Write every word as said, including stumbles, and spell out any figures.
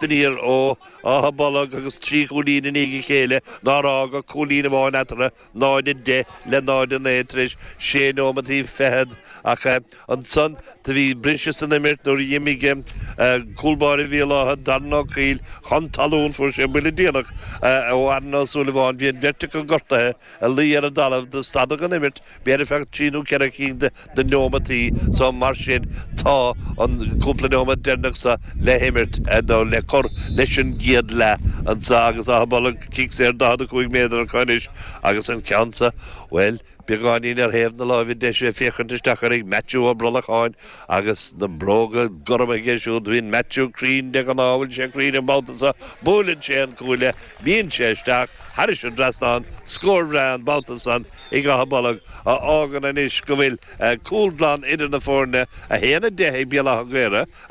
Fifteen-year ó á bollag agus trí cholín in igi chéile ná ága cholín bháin etra náide de le náide nétris sé nómatí fehead ach an son tá bhí brise san imirt nóir dhéimige cúlbáir bhí látha darná cíl chun talún fuair sé buile déanach ó anna súla bháin bhíon verte go gortathe a lí ar a dalamh de stadach an imirt bear fecht tríú ceara cín de nómatí so mar sin tá an cúpla nóma dénach sa le imirt nó le cor leis an giad le an sa agus a bollag cic sé ar dáda chuig méadar an chuinis agus an ceansa well Beáín ar héamh na láhí de sé féchanteach ag Matthew ó brolacháin agus na broga gorma géisiú hín Matthew Crean de an áhfuil sé Crean an báta búlinn sé an cúile bíon séisteach Harris an drasán scór ran bátasan i ga bollag a ágan an is go bhfuil cúlblán idir na fórne a héana dehé beala an gcuire